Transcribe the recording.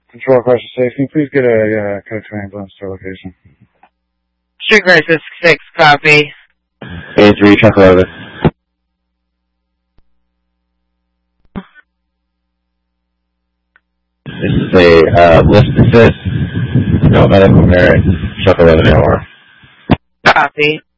Control Crush Safe, can you please get a code to ambulance to location? Street Crisis 6, copy. A3, truck 11. This is a lift assist. No medical merit. Truck 11 hour. Copy.